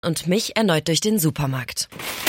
und mich erneut durch den Supermarkt.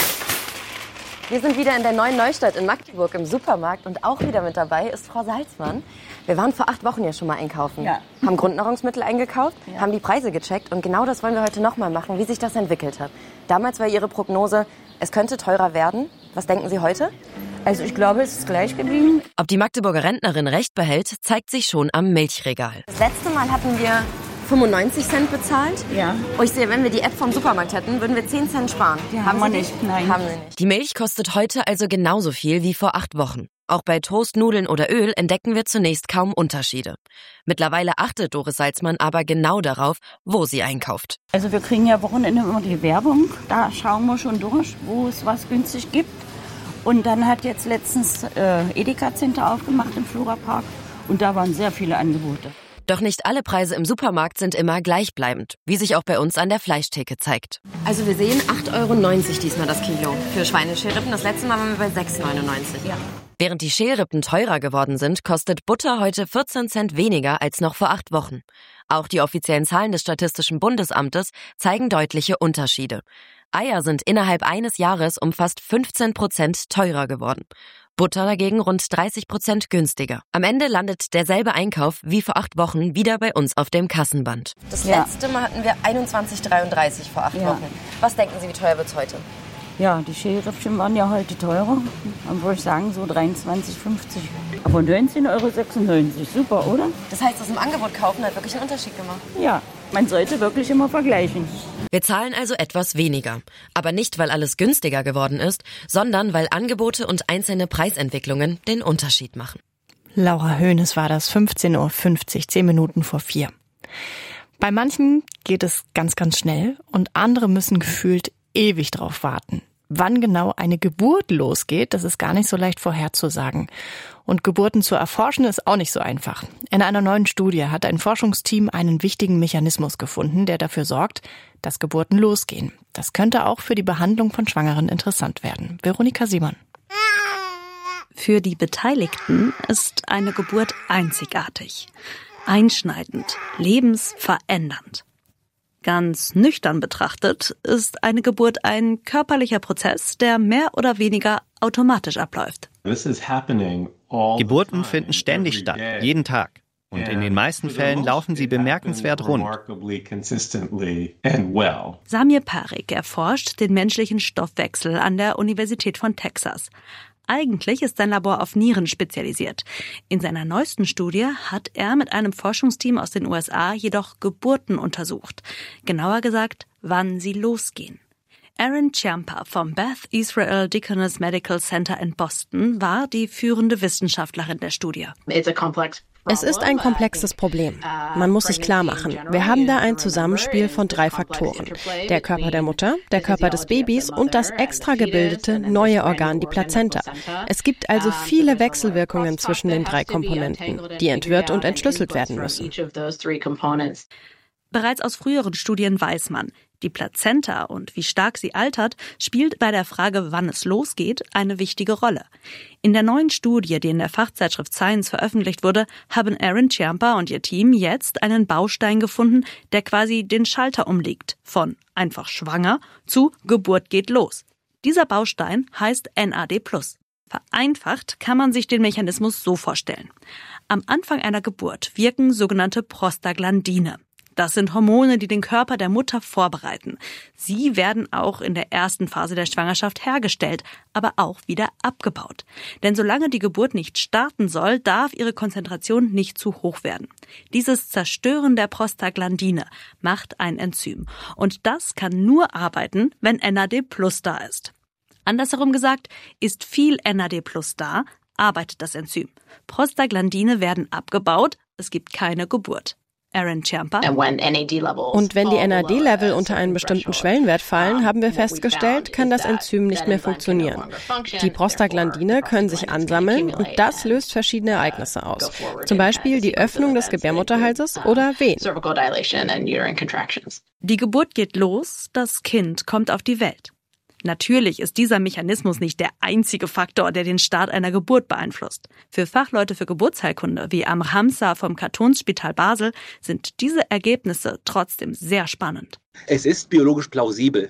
Wir sind wieder in der Neuen Neustadt in Magdeburg im Supermarkt und auch wieder mit dabei ist Frau Salzmann. Wir waren vor 8 Wochen ja schon mal einkaufen, haben Grundnahrungsmittel eingekauft, haben die Preise gecheckt und genau das wollen wir heute nochmal machen, wie sich das entwickelt hat. Damals war Ihre Prognose, es könnte teurer werden. Was denken Sie heute? Also ich glaube, es ist gleich geblieben. Ob die Magdeburger Rentnerin recht behält, zeigt sich schon am Milchregal. Das letzte Mal hatten wir 95 Cent bezahlt. Ja. Und ich sehe, wenn wir die App vom Supermarkt hätten, würden wir 10 Cent sparen. Die haben wir nicht. Nein. Haben wir nicht. Die Milch kostet heute also genauso viel wie vor 8 Wochen. Auch bei Toast, Nudeln oder Öl entdecken wir zunächst kaum Unterschiede. Mittlerweile achtet Doris Salzmann aber genau darauf, wo sie einkauft. Also wir kriegen ja Wochenende immer die Werbung. Da schauen wir schon durch, wo es was günstig gibt. Und dann hat jetzt letztens Edeka Center aufgemacht im Florapark. Und da waren sehr viele Angebote. Doch nicht alle Preise im Supermarkt sind immer gleichbleibend, wie sich auch bei uns an der Fleischtheke zeigt. Also wir sehen 8,90 € diesmal das Kilo für Schweineschälrippen. Das letzte Mal waren wir bei 6,99 €. Ja. Während die Schälrippen teurer geworden sind, kostet Butter heute 14 Cent weniger als noch vor 8 Wochen. Auch die offiziellen Zahlen des Statistischen Bundesamtes zeigen deutliche Unterschiede. Eier sind innerhalb eines Jahres um fast 15% teurer geworden. Butter dagegen rund 30% günstiger. Am Ende landet derselbe Einkauf wie vor 8 Wochen wieder bei uns auf dem Kassenband. Das letzte Mal hatten wir 21,33 € vor 8 Wochen. Was denken Sie, wie teuer wird es heute? Ja, die Schälrippchen waren ja heute teurer. Dann würde ich sagen so 23,50 €. Aber 19,96 €. Super, oder? Das heißt, das im Angebot kaufen hat wirklich einen Unterschied gemacht. Ja, man sollte wirklich immer vergleichen. Wir zahlen also etwas weniger. Aber nicht, weil alles günstiger geworden ist, sondern weil Angebote und einzelne Preisentwicklungen den Unterschied machen. Laura Hoeneß war das, 15:50 Uhr, 10 Minuten vor 4. Bei manchen geht es ganz, ganz schnell und andere müssen gefühlt ewig drauf warten. Wann genau eine Geburt losgeht, das ist gar nicht so leicht vorherzusagen. Und Geburten zu erforschen ist auch nicht so einfach. In einer neuen Studie hat ein Forschungsteam einen wichtigen Mechanismus gefunden, der dafür sorgt, dass Geburten losgehen. Das könnte auch für die Behandlung von Schwangeren interessant werden. Veronika Simon. Für die Beteiligten ist eine Geburt einzigartig, einschneidend, lebensverändernd. Ganz nüchtern betrachtet ist eine Geburt ein körperlicher Prozess, der mehr oder weniger automatisch abläuft. Geburten finden ständig statt, jeden Tag. Und in den meisten Fällen laufen sie bemerkenswert rund. Samir Parik erforscht den menschlichen Stoffwechsel an der Universität von Texas. Eigentlich ist sein Labor auf Nieren spezialisiert. In seiner neuesten Studie hat er mit einem Forschungsteam aus den USA jedoch Geburten untersucht. Genauer gesagt, wann sie losgehen. Erin Ciampa vom Beth Israel Deaconess Medical Center in Boston war die führende Wissenschaftlerin der Studie. Es ist ein komplexes Problem. Man muss sich klar machen, wir haben da ein Zusammenspiel von 3 Faktoren. Der Körper der Mutter, der Körper des Babys und das extra gebildete neue Organ, die Plazenta. Es gibt also viele Wechselwirkungen zwischen den 3 Komponenten, die entwirrt und entschlüsselt werden müssen. Bereits aus früheren Studien weiß man, die Plazenta und wie stark sie altert, spielt bei der Frage, wann es losgeht, eine wichtige Rolle. In der neuen Studie, die in der Fachzeitschrift Science veröffentlicht wurde, haben Erin Ciampa und ihr Team jetzt einen Baustein gefunden, der quasi den Schalter umlegt, von einfach schwanger zu Geburt geht los. Dieser Baustein heißt NAD+. Vereinfacht kann man sich den Mechanismus so vorstellen. Am Anfang einer Geburt wirken sogenannte Prostaglandine. Das sind Hormone, die den Körper der Mutter vorbereiten. Sie werden auch in der ersten Phase der Schwangerschaft hergestellt, aber auch wieder abgebaut. Denn solange die Geburt nicht starten soll, darf ihre Konzentration nicht zu hoch werden. Dieses Zerstören der Prostaglandine macht ein Enzym. Und das kann nur arbeiten, wenn NAD+ da ist. Andersherum gesagt, ist viel NAD+ da, arbeitet das Enzym. Prostaglandine werden abgebaut, es gibt keine Geburt. Erin Ciampa. Und wenn die NAD-Level unter einen bestimmten Schwellenwert fallen, haben wir festgestellt, kann das Enzym nicht mehr funktionieren. Die Prostaglandine können sich ansammeln und das löst verschiedene Ereignisse aus. Zum Beispiel die Öffnung des Gebärmutterhalses oder Wehen. Die Geburt geht los, das Kind kommt auf die Welt. Natürlich ist dieser Mechanismus nicht der einzige Faktor, der den Start einer Geburt beeinflusst. Für Fachleute für Geburtsheilkunde wie Amr Hamza vom Kantonsspital Basel sind diese Ergebnisse trotzdem sehr spannend. Es ist biologisch plausibel,